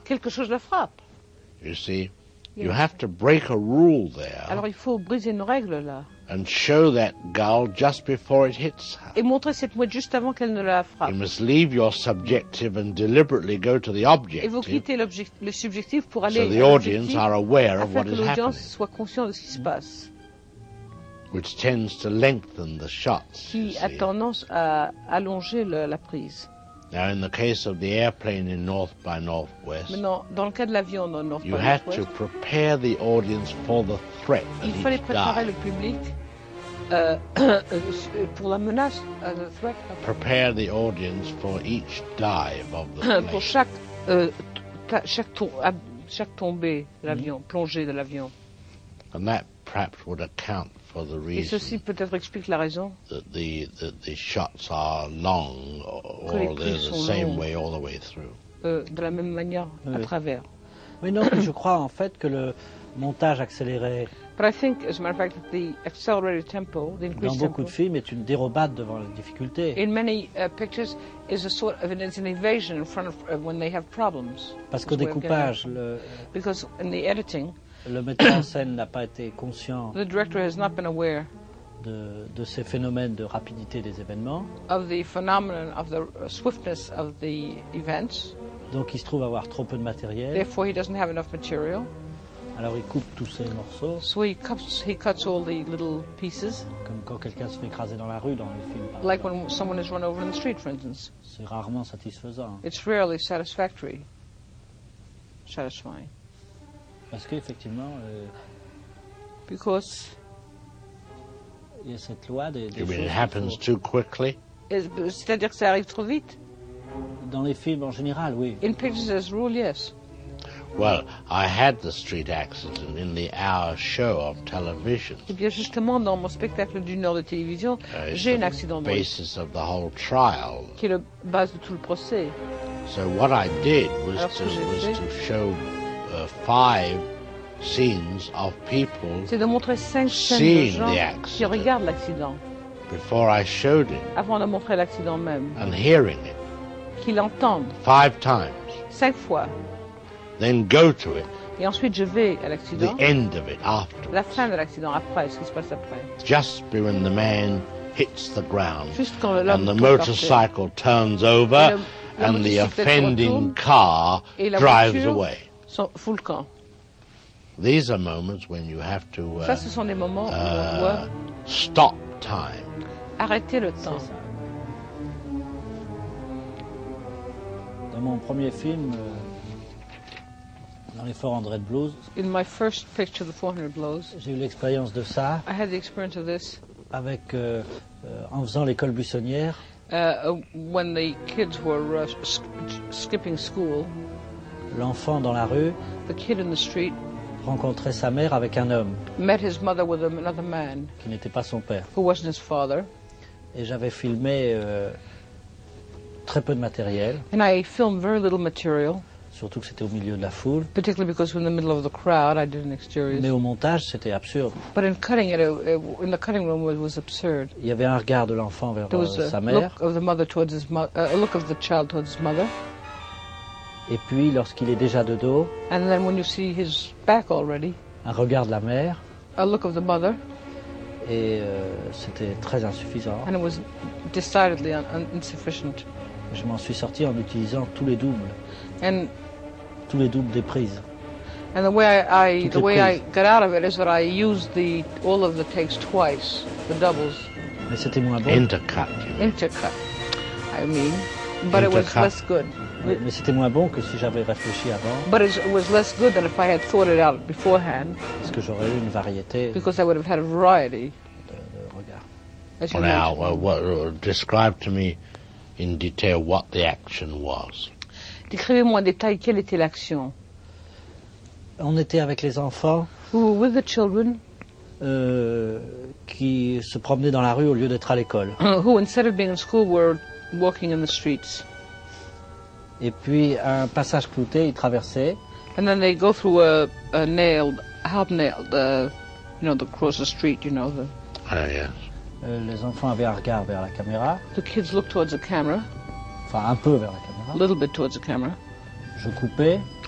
quelque chose la frappe. You see, you have to break a rule there Alors il faut briser une règle là and show that gull just before it hits her. et montrer cette mouette juste avant qu'elle ne la frappe. You must leave your subjective and deliberately go to the Et vous objective quittez le subjectif pour aller so à the audience l'objectif are aware of afin what que is l'audience happening, soit consciente de ce qui se passe, which tends to lengthen the shots. you qui a see. tendance à allonger la prise. Now, in the case of the airplane in North by Northwest, Maintenant, dans le cas de l'avion dans North you by had to Northwest, prepare the audience for the threat il that fallait each préparer le dive. public pour la menace, the threat, Prepare the audience for each dive of the plane. pour chaque tombée de l'avion, plongée de l'avion. And that perhaps would account for the Et ceci reason peut-être explique la raison that the shots are long or Que les they're prises the sont same longues. way all the way through. de la même manière à Oui. travers. Oui, non, je crois en fait que le montage accéléré But I think, as a matter of fact, that the accelerated tempo, the dans increased beaucoup tempo, de films est une dérobade devant les difficultés. in many pictures is a sort of it's an evasion in front of when they have problems. Parce qu'au That's the way of découpage, getting it. Because in the editing, le metteur en scène n'a pas été conscient the director has not been aware de ces phénomènes de rapidité des événements. of the phenomenon of the swiftness of the events. Donc il se trouve avoir trop peu de matériel. Therefore, he doesn't have enough material. Alors il coupe tous ces morceaux, So he cuts all the little pieces, comme quand quelqu'un se fait écraser dans la rue dans les films. par like exemple. when someone is run over in the street, for instance. C'est rarement satisfaisant. It's rarely satisfactory, satisfying, Parce qu'effectivement, because il y a cette loi des You mean choses it qu'il happens faut- too quickly? c'est-à-dire que ça arrive trop vite. Dans les films en général, oui. In pictures, as a rule, yes. Well, I had the street accident in the hour show of television. Et bien justement, dans mon spectacle d'une heure de télévision, It's j'ai un the accident de route, basis of the whole trial. qui est la base de tout le procès. So what I did was Alors, ce que j'ai fait- to show 5 scenes of people C'est de montrer 5 scènes de Seeing gens the qui accident. regardent l'accident, before I showed it avant de montrer l'accident même, and hearing it qui l'entendent 5 times. 5 fois. Then go to it, Et ensuite, je vais à the l'accident, end of it after, la fin de l'accident, après, ce qui se passe après. just when the man hits the ground Juste quand l'homme and the tombe par terre. motorcycle turns over Et la and the motocyclette se offending retourne car et la drives voiture away. fout le camp. These are moments when you have to Ça, ce sont des moments où on doit stop time. arrêter le temps. C'est ça. Dans mon premier film, dans les Four Hundred Blues, In my first picture, The 400 Blows, j'ai eu l'expérience de ça I had the experience of this avec, en faisant l'école buissonnière. when the kids were skipping school. L'enfant dans la rue The kid in the street rencontrait sa mère avec un homme met his mother with another man qui n'était pas son père. who wasn't his father. Et j'avais filmé très peu de matériel, And I filmed very little material, surtout que c'était au milieu de la foule. particularly because we're in the middle of the crowd. I did an exterior. Mais au montage, c'était absurde. But in cutting it, in the cutting room, it was absurd. Il y avait un regard de l'enfant vers There was sa a mère. look of the mother towards his a look of the child towards his mother, Et puis, lorsqu'il est déjà de dos, and then when you see his back already, un regard de la mère. a look of the mother, Et c'était très insuffisant. and it was decidedly insufficient. Je m'en suis sorti en utilisant tous les doubles des prises. And the way Toutes the les way I prises. got out of it is that I used all of the takes twice, the doubles, Mais c'était moins bon. Intercut. You mean. intercut. I mean, but it was Intercut. less good. Mais c'était moins bon que si j'avais réfléchi avant, But it was less good than if I had thought it out beforehand, parce que j'aurais eu une variété because I would have had a variety. de regards. As you Now, mentioned. describe to me in detail what the action was. Décrivez-moi en détail quelle était l'action. On était avec les enfants We were with the children qui se promenaient dans la rue au lieu d'être à l'école. who, instead of being in school, were walking in the streets. Et puis, à un passage clouté, ils traversaient. And then they go through a hobnailed, to cross the street, the Yes. Les enfants avaient un regard vers la caméra, kids look towards the camera, enfin un peu vers la caméra. a little bit towards the camera. Je coupais